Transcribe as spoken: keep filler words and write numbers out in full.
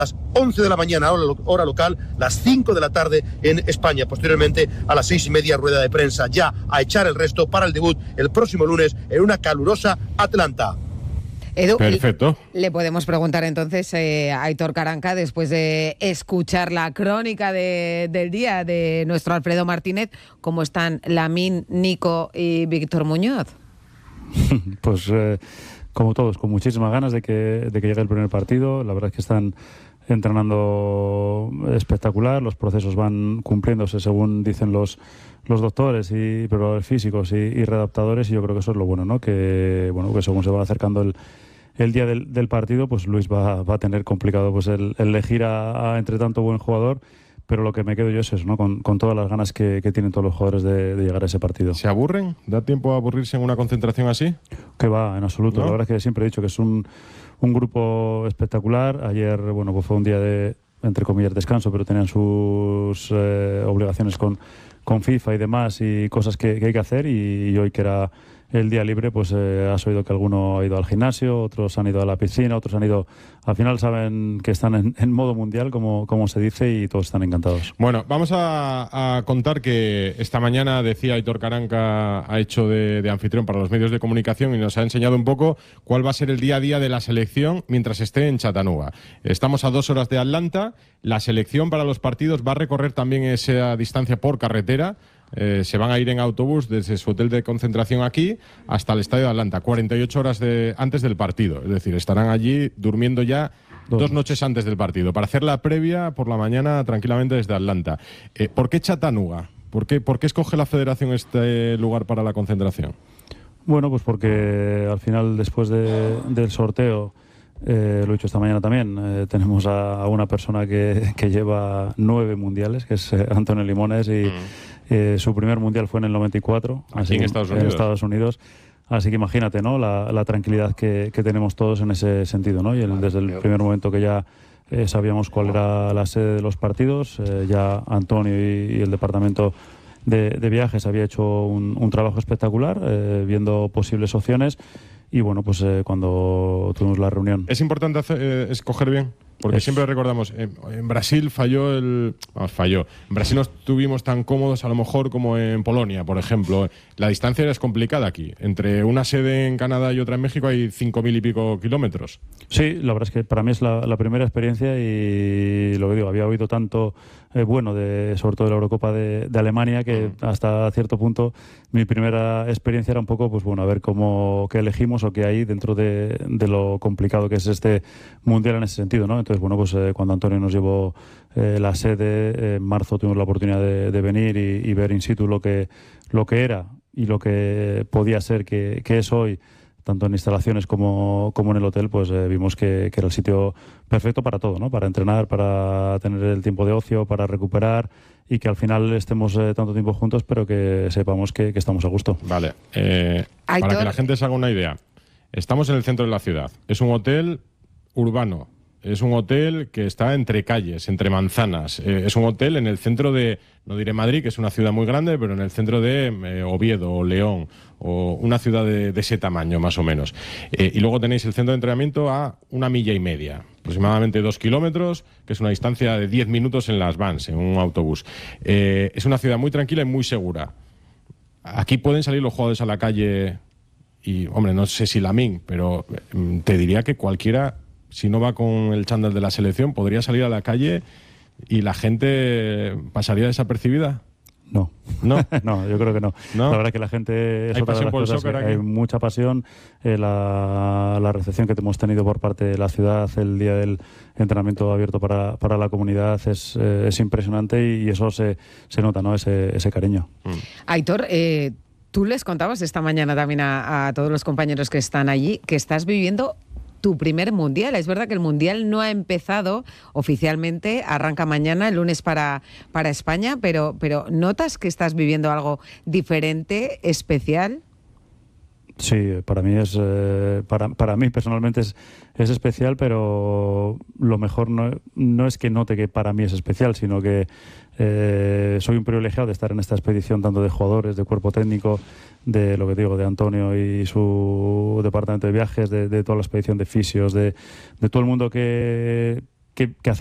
las once de la mañana, hora, hora local, las cinco de la tarde en España. Posteriormente, a las seis y media, rueda de prensa, ya a echar el resto para el debut el próximo lunes en una calurosa Atlanta. Edu, perfecto. Le podemos preguntar entonces eh, a Aitor Karanka, después de escuchar la crónica de, del día de nuestro Alfredo Martínez, ¿cómo están Lamine, Nico y Víctor Muñoz? Pues eh, como todos, con muchísimas ganas de que, de que llegue el primer partido. La verdad es que están entrenando espectacular, los procesos van cumpliéndose según dicen los los doctores y preparadores físicos y, y readaptadores, y yo creo que eso es lo bueno, ¿no? Que bueno, que según se va acercando el, el día del, del partido, pues Luis va, va a tener complicado pues el, el elegir a, a entre tanto buen jugador, pero lo que me quedo yo es eso, ¿no? Con, con todas las ganas que, que tienen todos los jugadores de, de llegar a ese partido. ¿Se aburren? ¿Da tiempo a aburrirse en una concentración así? Que va, en absoluto. ¿No? La verdad es que siempre he dicho que es un, un grupo espectacular. Ayer, bueno, pues fue un día de, entre comillas, descanso, pero tenían sus eh, obligaciones con, con FIFA y demás y cosas que, que hay que hacer, y, y hoy que era el día libre, pues eh, has oído que alguno ha ido al gimnasio, otros han ido a la piscina, otros han ido... Al final saben que están en, en modo mundial, como, como se dice, y todos están encantados. Bueno, vamos a, a contar que esta mañana, decía Aitor Karanka, ha hecho de, de anfitrión para los medios de comunicación y nos ha enseñado un poco cuál va a ser el día a día de la selección mientras esté en Chattanooga. Estamos a dos horas de Atlanta. La selección para los partidos va a recorrer también esa distancia por carretera. Eh, se van a ir en autobús desde su hotel de concentración aquí hasta el estadio de Atlanta, cuarenta y ocho horas de, antes del partido. Es decir, estarán allí durmiendo ya dos, dos noches antes del partido para hacer la previa por la mañana tranquilamente desde Atlanta. Eh, ¿Por qué Chattanooga? ¿Por qué, ¿Por qué escoge la federación este lugar para la concentración? Bueno, pues porque al final, después de, del sorteo, Eh, lo he dicho esta mañana también, eh, tenemos a, a una persona que, que lleva nueve mundiales, que es eh, Antonio Limones, y mm. eh, su primer mundial fue en el noventa y cuatro, aquí así, en, Estados Unidos. en Estados Unidos. Así que imagínate, ¿no? La, la tranquilidad que, que tenemos todos en ese sentido, ¿no? Y el, desde el primer momento que ya eh, sabíamos cuál era la sede de los partidos, eh, ya Antonio y, y el departamento de, de viajes había hecho un, un trabajo espectacular, eh, viendo posibles opciones. Y bueno, pues eh, cuando tuvimos la reunión... ¿Es importante hacer, eh, escoger bien? Porque es... siempre recordamos, eh, en Brasil falló el... Vamos, falló. En Brasil no estuvimos tan cómodos a lo mejor como en Polonia, por ejemplo. La distancia es complicada aquí. Entre una sede en Canadá y otra en México hay cinco mil y pico kilómetros. Sí, la verdad es que para mí es la, la primera experiencia, y lo que digo, había oído tanto eh, bueno, de, sobre todo de la Eurocopa de, de Alemania, que mm. hasta cierto punto mi primera experiencia era un poco, pues bueno, a ver cómo qué elegimos o qué hay dentro de, de lo complicado que es este mundial en ese sentido, ¿no? Entonces, bueno, pues eh, cuando Antonio nos llevó eh, la sede, eh, en marzo tuvimos la oportunidad de, de venir y, y ver in situ lo que, lo que era y lo que podía ser que, que es hoy, tanto en instalaciones como, como en el hotel. Pues eh, vimos que, que era el sitio perfecto para todo, ¿no? Para entrenar, para tener el tiempo de ocio, para recuperar, y que al final estemos eh, tanto tiempo juntos, pero que sepamos que, que estamos a gusto. Vale. Eh, para que la gente se haga una idea, estamos en el centro de la ciudad. Es un hotel urbano. Es un hotel que está entre calles, entre manzanas. Eh, es un hotel en el centro de, no diré Madrid, que es una ciudad muy grande, pero en el centro de eh, Oviedo o León, o una ciudad de, de ese tamaño, más o menos. Eh, y luego tenéis el centro de entrenamiento a una milla y media, aproximadamente dos kilómetros, que es una distancia de diez minutos en las vans, en un autobús. Eh, es una ciudad muy tranquila y muy segura. Aquí pueden salir los jugadores a la calle y, hombre, no sé si Lamine, pero eh, te diría que cualquiera... Si no va con el chándal de la selección, ¿podría salir a la calle y la gente pasaría desapercibida? No, no, no, yo creo que no. ¿No? La verdad que la gente es ¿Hay otra de las cosas, que hay mucha pasión. Eh, la, la recepción que hemos tenido por parte de la ciudad el día del entrenamiento abierto para, para la comunidad es, eh, es impresionante, y eso se, se nota, ¿no? Ese, ese cariño. Mm. Aitor, eh, tú les contabas esta mañana también a, a todos los compañeros que están allí que estás viviendo tu primer mundial. Es verdad que el mundial no ha empezado oficialmente, arranca mañana, el lunes para, para España, pero, pero ¿notas que estás viviendo algo diferente, especial? Sí, para mí es eh, para, para mí personalmente es, es especial, pero lo mejor no, no es que note que para mí es especial, sino que eh, soy un privilegiado de estar en esta expedición, tanto de jugadores, de cuerpo técnico, de lo que digo, de Antonio y su departamento de viajes, de, de toda la expedición de fisios, de, de todo el mundo que, que que, que